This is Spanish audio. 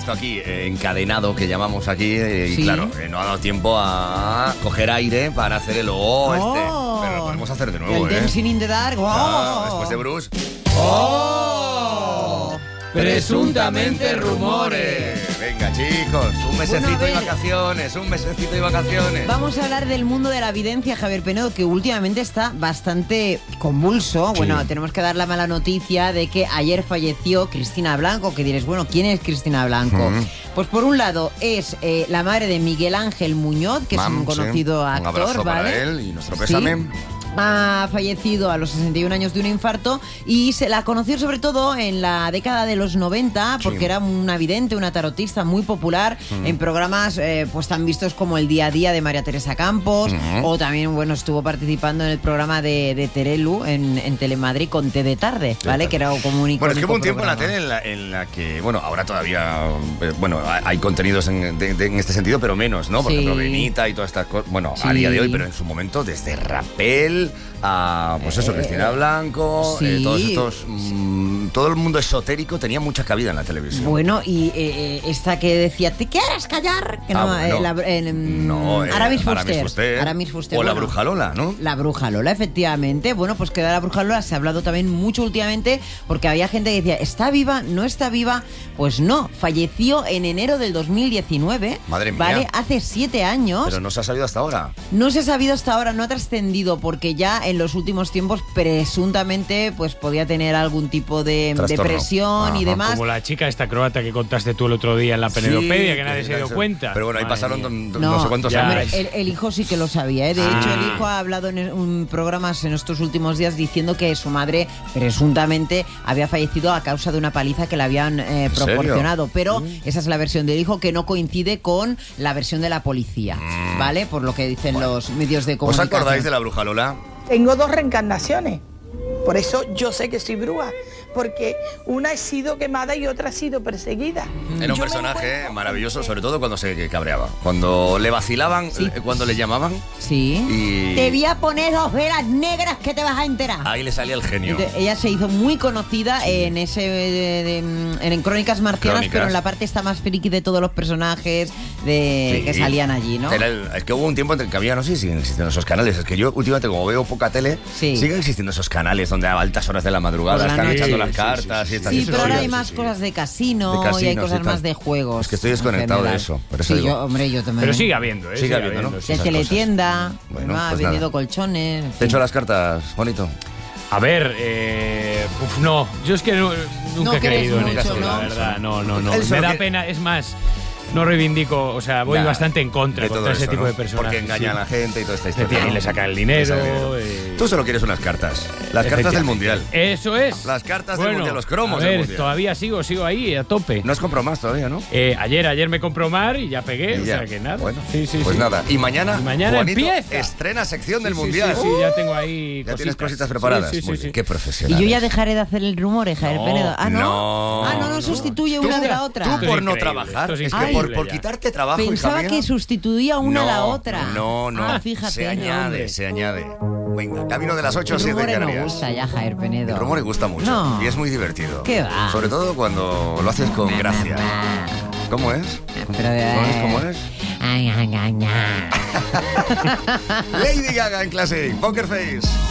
esto aquí encadenado, que llamamos aquí, y Sí. claro, no ha dado tiempo a coger aire para hacer el pero lo podemos hacer de nuevo, El Dancing in the Dark. Claro, después de Bruce. Presuntamente rumores. Venga, chicos, un mesecito Bueno, a y ver. vacaciones. Vamos a hablar del mundo de la evidencia, Javier Penedo, que últimamente está bastante convulso. Sí. Bueno, tenemos que dar la mala noticia de que ayer falleció Cristina Blanco, que diréis, bueno, ¿quién es Cristina Blanco? Pues por un lado es la madre de Miguel Ángel Muñoz, que es un conocido Un actor, abrazo ¿vale? para él y nuestro Sí. pésame. Ha fallecido a los 61 años de un infarto y se la conoció sobre todo en la década de los 90 porque Sí. era una vidente, una tarotista muy popular en programas pues tan vistos como El Día a Día de María Teresa Campos o también, bueno, estuvo participando en el programa de Terelu en Telemadrid con Té de Tarde, ¿vale? Que era como un Bueno, es que hubo un icónico tiempo en la programa. tele en la que, bueno, ahora todavía, bueno, hay contenidos en este sentido, pero menos, ¿no? Por Sí. ejemplo, Benita y todas estas cosas, bueno, a Sí. día de hoy, pero en su momento, desde Rapel a, pues eso, Cristina Blanco, sí. todos estos, todo el mundo esotérico tenía mucha cabida en la televisión. Bueno, y esta que decía, ¿te quieres callar? Que Aramis Fuster. Aramis Fuster. O la bueno. Bruja Lola, ¿no? La Bruja Lola, efectivamente. Bueno, pues que de la Bruja Lola se ha hablado también mucho últimamente porque había gente que decía, ¿está viva? ¿No está viva? Pues no, falleció en enero del 2019. Madre mía. ¿Vale? Hace 7 años. Pero no se ha sabido hasta ahora. No se ha sabido hasta ahora, no ha trascendido porque ya en los últimos tiempos presuntamente pues podía tener algún tipo de Trastorno. depresión y Ajá. demás. Como la chica esta croata que contaste tú el otro día en la Penedopedia, que nadie se dio cuenta. Pero bueno, ahí Madre pasaron mía. no sé cuántos ya. años. Hombre, el hijo sí que lo sabía, ¿eh? De hecho, el hijo ha hablado en programas en estos últimos días diciendo que su madre presuntamente había fallecido a causa de una paliza que le habían proporcionado. Pero esa es la versión del hijo que no coincide con la versión de la policía, ¿vale? Por lo que dicen los medios de ¿Os comunicación. acordáis de la Bruja Lola? Tengo 2 reencarnaciones. Por eso yo sé que soy bruja. Porque una ha sido quemada y otra ha sido perseguida. Era un Yo me personaje encuentro maravilloso, sobre todo cuando se cabreaba. Cuando le vacilaban, Sí. cuando le llamaban, Sí. y Te voy a poner 2 velas negras que te vas a enterar. ahí le salía el genio. Entonces, ella se hizo muy conocida en ese en Crónicas Marcianas, Crónicas. pero en la parte está más friki de todos los personajes de Sí. que salían allí, ¿no? Es que hubo un tiempo en que había, no sé si siguen existiendo esos canales. Es que yo últimamente, como veo poca tele, Sí. siguen existiendo esos canales donde a altas horas de la madrugada Por la están noche. echando las Sí, cartas y estas Sí, historias. pero ahora hay Sí, más sí. cosas de casino, De y hay casinos cosas y tal. más de juegos. Es que estoy en desconectado de general. eso, por eso Sí, digo. yo también. Pero sigue habiendo, ¿eh? Sigue habiendo, ¿no? sí. Sí. De teletienda, Bueno, ha pues vendido nada. colchones. en ¿Te fin. echo las cartas, bonito? A ver, no, yo es que nunca No he creído crees en mucho, eso, ¿no? la verdad, no. Él Me solo da que- pena, es más, no reivindico, o sea, voy Ya, bastante en contra de todo contra ese eso, tipo ¿no? de personas. Porque engaña a la gente y toda esta Se historia. tiene y ¿no? le saca el Le dinero. saca el dinero. Tú solo quieres unas cartas. Las cartas del Mundial. Eso es. Las cartas del Bueno, Mundial, los cromos a del ver, Mundial. todavía sigo ahí a tope. No has comprado más todavía, ¿no? Ayer me compró Mar y ya pegué, Y o ya. sea que nada. Bueno, sí, pues sí. nada. Y mañana, Y mañana Juanito empieza. estrena sección del Sí, Mundial. Sí, ya tengo ahí Ya tienes cositas. cositas preparadas. Sí, sí, Muy sí, bien. sí. Qué Y profesional. yo ya dejaré de hacer el rumor, Javier No, Penedo. Ah, ¿no? no. Ah, no sustituye una de la otra. Tú Esto es por no increíble, trabajar, esto es es que increíble por ya. quitarte trabajo, hija Pensaba mía. que sustituía una a la No, otra. No. Ah, fíjate. Se hombre. añade, se añade. Venga, camino de las 8 a El 7 rumor en no Canarias. gusta ya, Javier Penedo. El rumor gusta mucho. No. Y es muy divertido. ¿Qué va? Sobre todo cuando lo haces con gracia. ¿Cómo es? Pero, ¿Cómo es? Ay, ay, ay, ay. Lady Gaga en clase. Poker Face.